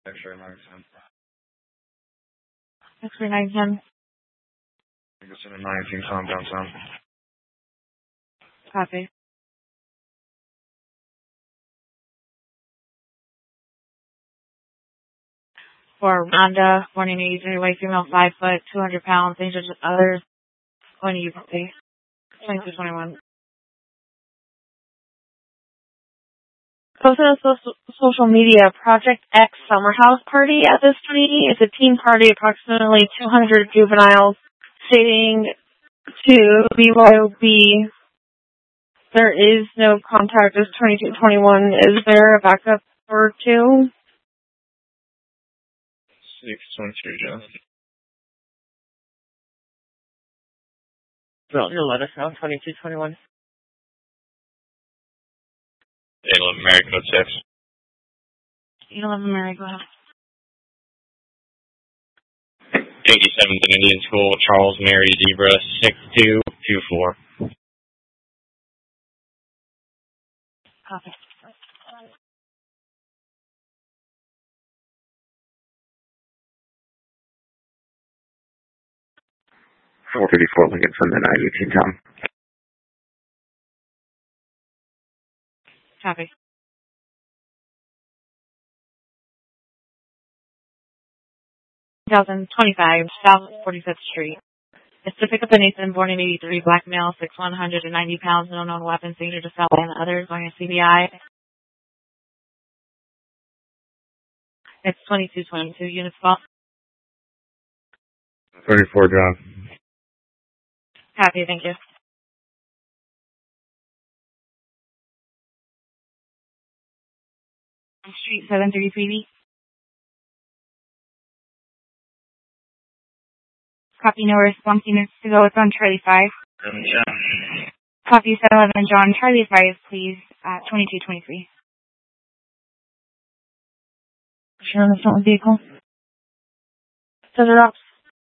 X-ray 910. X-ray 910. It's in the 19 Tom downtown. Copy. For Rhonda, born in 83, white female, 5 foot, 200 pounds, injured with others, going to UPC. 2221. Posted on social media, Project X Summer House Party at this party. It's a teen party, approximately 200 juveniles, stating to BYOB, there is no contact as 2221. Is there a backup for 2? 622, John. Well, you'll let us know, 2221. 811 Mary, code 6. 811 Mary, go ahead. Yankee 7th Indian School, Charles Mary Zebra, 6224. Copy. 454 Lincoln from the 918 Tom. Copy. South 45th Street. It's to pick up a Nathan, born in 83, black male, 6'1", 190 pounds, no known weapons, danger to self and others, going to CBI. It's 2222, units fault. 34, John. Copy, thank you. Street 733B. Copy, no response, units to go. It's on Charlie 5. Copy, 711 John. Charlie 5, please, at 2223. Sure, that's not a vehicle. Scissor ups.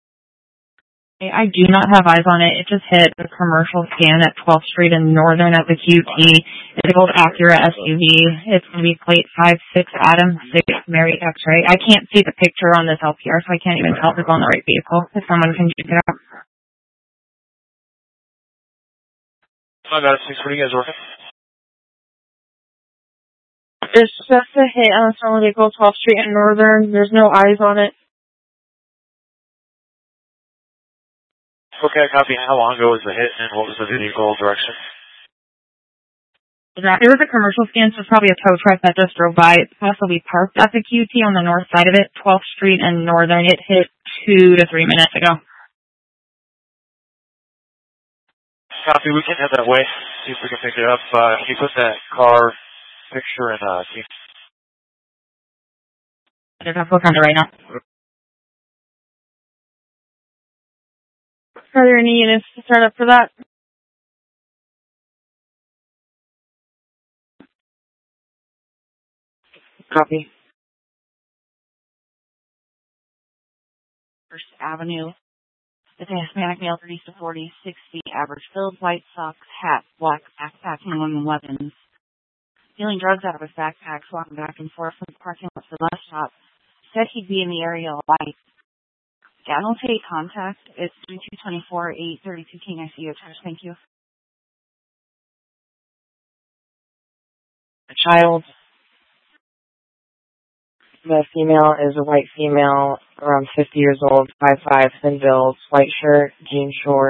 I do not have eyes on it. It just hit a commercial scan at 12th Street in Northern at the QT. It's a gold Acura SUV. It's going to be plate 56 Adam 6 Mary X-ray. I can't see the picture on this LPR, so I can't even tell if it's on the right vehicle. If someone can check it out. I got it, 6. What are you guys working? It's just a hit on a stolen vehicle, 12th Street in Northern. There's no eyes on it. Okay, copy. How long ago was the hit and what was the vehicle direction? It was a commercial scan, so it's probably a tow truck that just drove by. It's possibly parked at the QT on the north side of it, 12th Street and Northern. It hit 2 to 3 minutes ago. Copy, we can head that way. See if we can pick it up. Can you put that car picture in team? I don't have to look on it right now. Are there any units to start up for that? Copy. First Avenue. It's a Hispanic male, 30 to 40, 6 feet, average build, white socks, hat, black backpack, and weapons. Stealing drugs out of his backpacks, walking back and forth from the parking lot to the bus stop. Said he'd be in the area all night. Annotate contact. It's 3224 832 King ICU. Thank you. A child. The female is a white female, around 50 years old, 5'5", thin build, white shirt, jean shorts.